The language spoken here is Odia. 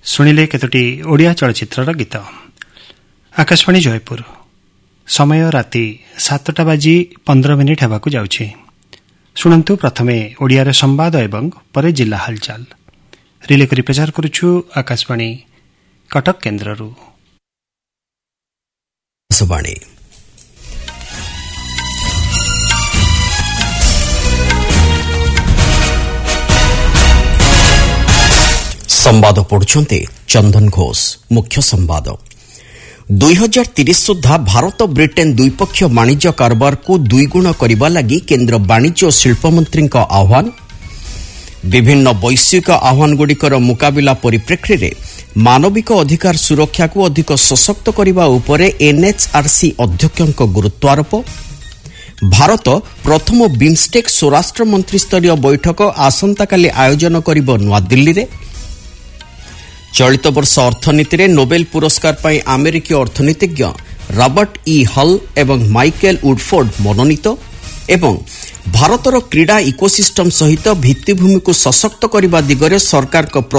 ଶୁଣିଲେ କେତୋଟି ଓଡ଼ିଆ ଚଳଚ୍ଚିତ୍ରର ଗୀତ। ଆକାଶବାଣୀ ଜୟପୁର, ସମୟ ରାତି 7:15 ହେବାକୁ ଯାଉଛି। ଶୁଣନ୍ତୁ ପ୍ରଥମେ ଓଡ଼ିଆର ସମ୍ବାଦ ଏବଂ ପରେ ଜିଲ୍ଲା ହାଲଚାଲ। ରିଲେ କରି ପ୍ରଚାର କରୁଛୁ ଆକାଶବାଣୀ କଟକ କେନ୍ଦ୍ରରୁ। ସମ୍ବାଦ ପଢୁଛନ୍ତି ଚନ୍ଦନ ଘୋଷ। ମୁଖ୍ୟ ସମ୍ବାଦ, 2030 ସୁଦ୍ଧା ଭାରତ ବ୍ରିଟେନ୍ ଦ୍ୱିପକ୍ଷୀୟ ବାଣିଜ୍ୟ କାରବାରକୁ ଦ୍ୱିଗୁଣ କରିବା ଲାଗି କେନ୍ଦ୍ର ବାଣିଜ୍ୟ ଓ ଶିଳ୍ପମନ୍ତ୍ରୀଙ୍କ ଆହ୍ୱାନ। ବିଭିନ୍ନ ବୈଶ୍ୱିକ ଆହ୍ୱାନଗୁଡ଼ିକର ମୁକାବିଲା ପରିପ୍ରେକ୍ଷୀରେ ମାନବିକ ଅଧିକାର ସୁରକ୍ଷାକୁ ଅଧିକ ସଶକ୍ତ କରିବା ଉପରେ ଏନ୍ଏଚ୍ଆର୍ସି ଅଧ୍ୟକ୍ଷଙ୍କ ଗୁରୁତ୍ୱାରୋପ। ଭାରତ ପ୍ରଥମ ବିମ୍ଷ୍ଟେକ୍ ସ୍ୱରାଷ୍ଟ୍ର ମନ୍ତ୍ରୀସ୍ତରୀୟ ବୈଠକ ଆସନ୍ତାକାଲି ଆୟୋଜନ କରିବ ନୂଆଦିଲ୍ଲୀରେ। ଚଳିତ ବର୍ଷ ଅର୍ଥନୀତିରେ ନୋବେଲ ପୁରସ୍କାର ପାଇଁ ଆମେରିକୀୟ ଅର୍ଥନୀତିଜ୍ଞ ରବର୍ଟ ଇ ହଲ୍ ଏବଂ ମାଇକେଲ ଉଡଫୋର୍ଡ ମନୋନୀତ। ଏବଂ ଭାରତର କ୍ରୀଡ଼ା ଇକୋସିଷ୍ଟମ ସହିତ ଭିତ୍ତିଭୂମିକୁ ସଶକ୍ତ କରିବା ଦିଗରେ ସରକାରଙ୍କ